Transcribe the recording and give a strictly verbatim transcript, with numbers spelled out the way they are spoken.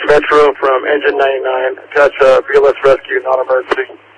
Metro from Engine ninety-nine. Attach uh, B L S Rescue, non-emergency.